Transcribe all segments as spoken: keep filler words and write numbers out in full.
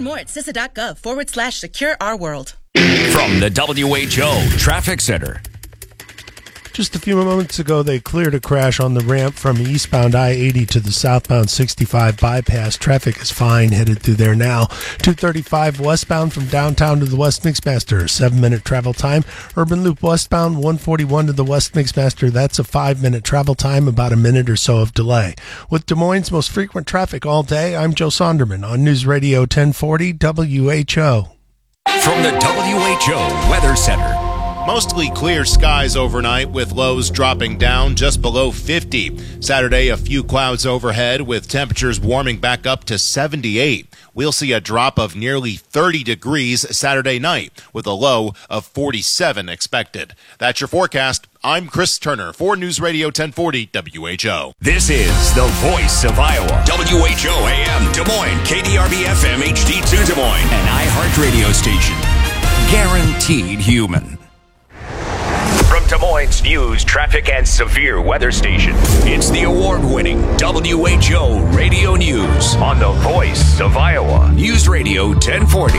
Learn more at C I S A.gov forward slash secure our world. From the W H O Traffic Center. Just a few moments ago, they cleared a crash on the ramp from eastbound I eighty to the southbound sixty-five bypass. Traffic is fine, headed through there now. two thirty-five westbound from downtown to the West Mixmaster, seven-minute travel time. Urban Loop westbound, one forty-one to the West Mixmaster. That's a five-minute travel time, about a minute or so of delay. With Des Moines' most frequent traffic all day, I'm Joe Sonderman on News Radio ten forty W H O. From the W H O Weather Center. Mostly clear skies overnight with lows dropping down just below fifty. Saturday, a few clouds overhead with temperatures warming back up to seventy-eight. We'll see a drop of nearly thirty degrees Saturday night with a low of forty-seven expected. That's your forecast. I'm Chris Turner for News Radio ten forty W H O. This is the voice of Iowa. W H O A M Des Moines, K D R B F M H D two Des Moines, an iHeart radio station. Guaranteed human. From Des Moines News, Traffic, and Severe Weather Station, it's the award-winning W H O Radio News on the voice of Iowa. News Radio ten forty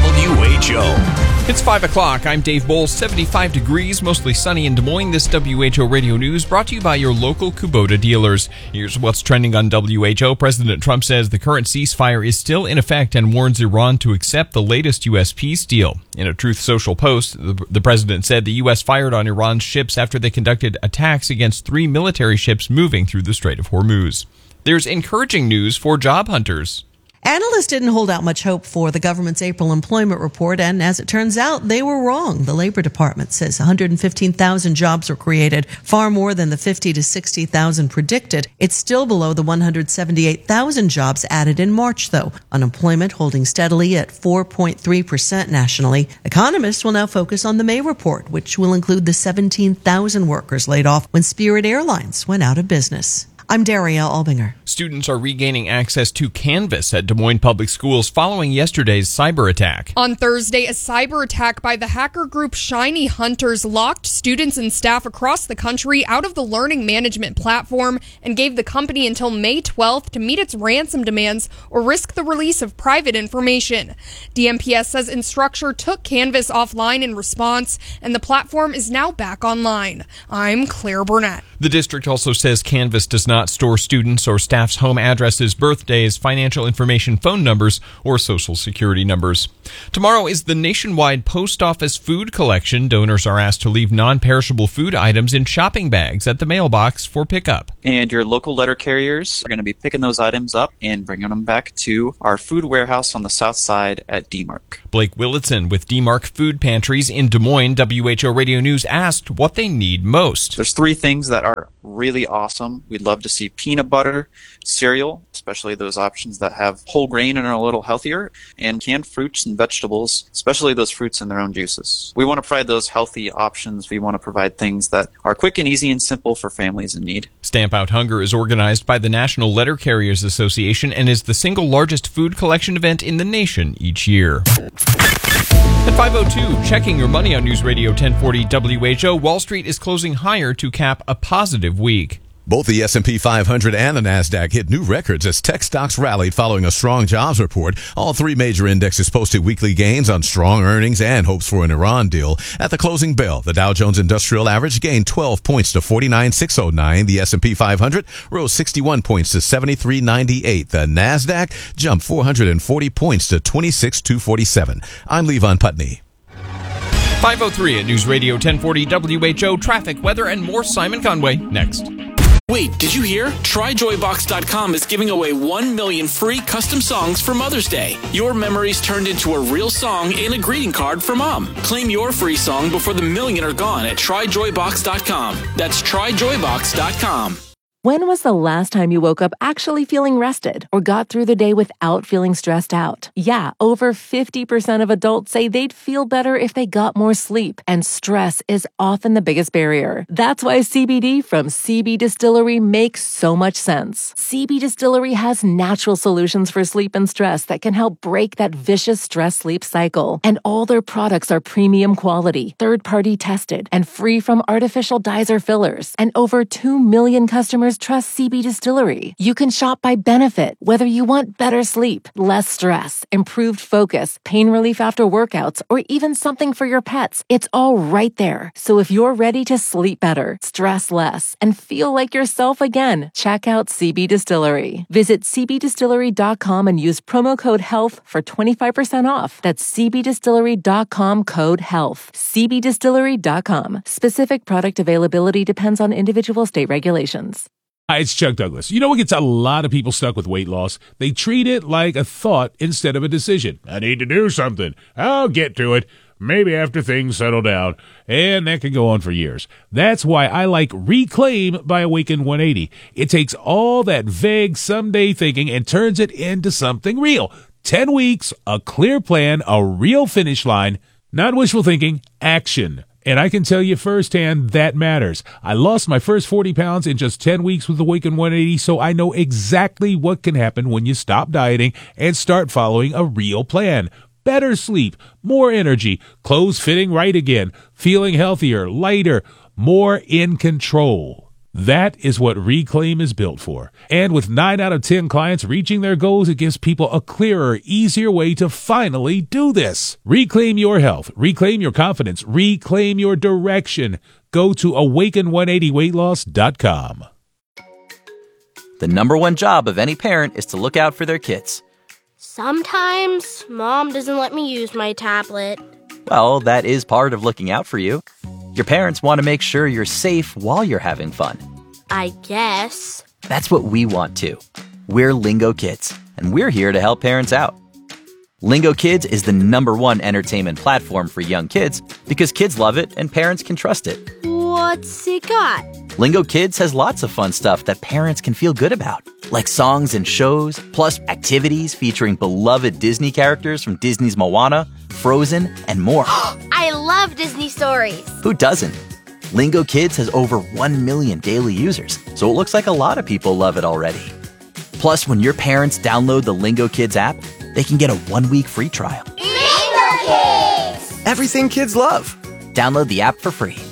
W H O. It's five o'clock. I'm Dave Bowles. seventy-five degrees, mostly sunny in Des Moines. This W H O Radio News brought to you by your local Kubota dealers. Here's what's trending on W H O. President Trump says the current ceasefire is still in effect and warns Iran to accept the latest U S peace deal. In a Truth Social post, the, the president said the U S fired on Iran's ships after they conducted attacks against three military ships moving through the Strait of Hormuz. There's encouraging news for job hunters. Analysts didn't hold out much hope for the government's April employment report, and as it turns out, they were wrong. The Labor Department says one hundred fifteen thousand jobs were created, far more than the fifty to sixty thousand predicted. It's still below the one hundred seventy-eight thousand jobs added in March, though. Unemployment holding steadily at four point three percent nationally. Economists will now focus on the May report, which will include the seventeen thousand workers laid off when Spirit Airlines went out of business. I'm Daria Albinger. Students are regaining access to Canvas at Des Moines Public Schools following yesterday's cyber attack. On Thursday, a cyber attack by the hacker group Shiny Hunters locked students and staff across the country out of the learning management platform and gave the company until May twelfth to meet its ransom demands or risk the release of private information. D M P S says Instructure took Canvas offline in response, and the platform is now back online. I'm Claire Burnett. The district also says Canvas does not store students or staff's home addresses, birthdays, financial information, phone numbers, or social security numbers. Tomorrow is the nationwide post office food collection. Donors are asked to leave non-perishable food items in shopping bags at the mailbox for pickup. And your local letter carriers are going to be picking those items up and bringing them back to our food warehouse on the south side at D MARC. Blake Willitson with D MARC Food Pantries in Des Moines. W H O Radio News asked what they need most. There's three things that are really awesome. We'd love to see peanut butter, cereal, especially those options that have whole grain and are a little healthier, and canned fruits and vegetables, especially those fruits in their own juices. We want to provide those healthy options. We want to provide things that are quick and easy and simple for families in need. Stamp Out Hunger is organized by the National Letter Carriers Association and is the single largest food collection event in the nation each year. At five oh two, checking your money on News Radio ten forty W H O, Wall Street is closing higher to cap a positive week. Both the S and P five hundred and the NASDAQ hit new records as tech stocks rallied following a strong jobs report. All three major indexes posted weekly gains on strong earnings and hopes for an Iran deal. At the closing bell, the Dow Jones Industrial Average gained twelve points to forty-nine thousand six hundred nine. The S and P five hundred rose sixty-one points to seventy-three thousand ninety-eight. The NASDAQ jumped four hundred forty points to twenty-six thousand two hundred forty-seven. I'm Levon Putney. five oh three at News Radio ten forty W H O. Traffic, weather, and more. Simon Conway next. Wait, did you hear? Try joy box dot com is giving away one million free custom songs for Mother's Day. Your memories turned into a real song and a greeting card for Mom. Claim your free song before the million are gone at try joy box dot com. That's try joy box dot com. When was the last time you woke up actually feeling rested or got through the day without feeling stressed out? Yeah, over fifty percent of adults say they'd feel better if they got more sleep, and stress is often the biggest barrier. That's why C B D from C B Distillery makes so much sense. C B Distillery has natural solutions for sleep and stress that can help break that vicious stress-sleep cycle. And all their products are premium quality, third-party tested, and free from artificial dyes or fillers. And over two million customers customers trust C B Distillery. You can shop by benefit, whether you want better sleep, less stress, improved focus, pain relief after workouts, or even something for your pets. It's all right there. So if you're ready to sleep better, stress less, and feel like yourself again, check out C B Distillery. Visit c b distillery dot com and use promo code HEALTH for twenty-five percent off. That's c b distillery dot com code HEALTH. c b distillery dot com. Specific product availability depends on individual state regulations. Hi, it's Chuck Douglas. You know what gets a lot of people stuck with weight loss? They treat it like a thought instead of a decision. I need to do something. I'll get to it. Maybe after things settle down. And that can go on for years. That's why I like Reclaim by Awaken one eighty. It takes all that vague someday thinking and turns it into something real. Ten weeks, a clear plan, a real finish line. Not wishful thinking, action. And I can tell you firsthand, that matters. I lost my first forty pounds in just ten weeks with Awaken one eighty, so I know exactly what can happen when you stop dieting and start following a real plan. Better sleep, more energy, clothes fitting right again, feeling healthier, lighter, more in control. That is what Reclaim is built for. And with nine out of ten clients reaching their goals, it gives people a clearer, easier way to finally do this. Reclaim your health. Reclaim your confidence. Reclaim your direction. Go to awaken one eighty weight loss dot com. The number one job of any parent is to look out for their kids. Sometimes Mom doesn't let me use my tablet. Well, that is part of looking out for you. Your parents want to make sure you're safe while you're having fun. I guess. That's what we want too. We're Lingo Kids, and we're here to help parents out. Lingo Kids is the number one entertainment platform for young kids because kids love it and parents can trust it. What's it got? Lingo Kids has lots of fun stuff that parents can feel good about, like songs and shows, plus activities featuring beloved Disney characters from Disney's Moana, Frozen, and more. I love Disney stories. Who doesn't? Lingo Kids has over one million daily users, so it looks like a lot of people love it already. Plus, when your parents download the Lingo Kids app, they can get a one-week free trial. Lingo Kids! Everything kids love. Download the app for free.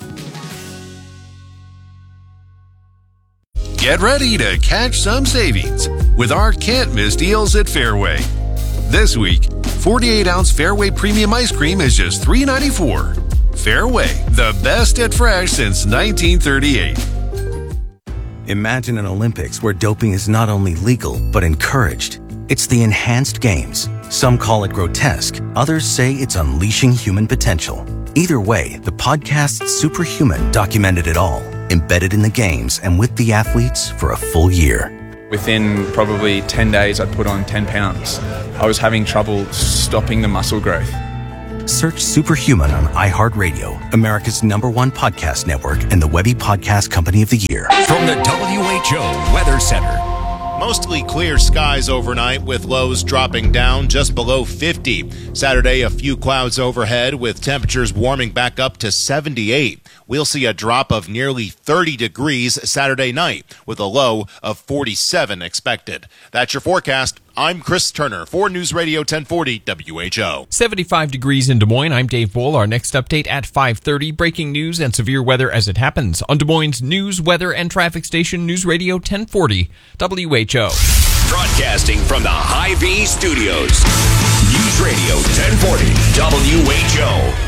Get ready to catch some savings with our can't-miss deals at Fairway. This week, forty-eight ounce Fairway Premium Ice Cream is just three ninety-four. Fairway, the best at fresh since nineteen thirty-eight. Imagine an Olympics where doping is not only legal, but encouraged. It's the enhanced games. Some call it grotesque. Others say it's unleashing human potential. Either way, the podcast Superhuman documented it all, embedded in the games and with the athletes for a full year. Within probably ten days, I'd put on ten pounds. I was having trouble stopping the muscle growth. Search Superhuman on iHeartRadio, America's number one podcast network and the Webby Podcast Company of the Year. From the W H O Weather Center. Mostly clear skies overnight with lows dropping down just below fifty. Saturday, a few clouds overhead with temperatures warming back up to seventy-eight. We'll see a drop of nearly thirty degrees Saturday night with a low of forty-seven expected. That's your forecast. I'm Chris Turner for News Radio ten forty W H O. seventy-five degrees in Des Moines. I'm Dave Bull. Our next update at five thirty. Breaking news and severe weather as it happens on Des Moines' news, weather, and traffic station, News Radio ten forty W H O. Broadcasting from the Hy-Vee Studios. News Radio ten forty W H O.